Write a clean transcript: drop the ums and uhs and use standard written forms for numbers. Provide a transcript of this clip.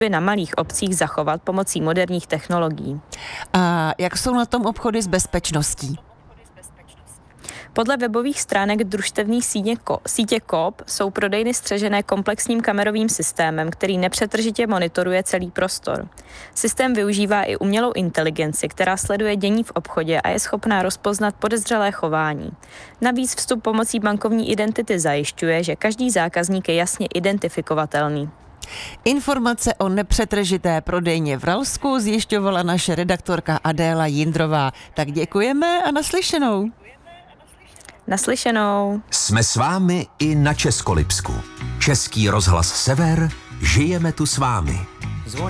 na malých obcích zachovat pomocí moderních technologií. A jak jsou na tom obchody s bezpečností? Podle webových stránek družstevní sítě Coop jsou prodejny střežené komplexním kamerovým systémem, který nepřetržitě monitoruje celý prostor. Systém využívá i umělou inteligenci, která sleduje dění v obchodě a je schopná rozpoznat podezřelé chování. Navíc vstup pomocí bankovní identity zajišťuje, že každý zákazník je jasně identifikovatelný. Informace o nepřetržité prodejně v Ralsku zjišťovala naše redaktorka Adéla Jindrová. Tak děkujeme a naslyšenou. Naslyšenou. Jsme s vámi i na Českolipsku. Český rozhlas Sever, žijeme tu s vámi.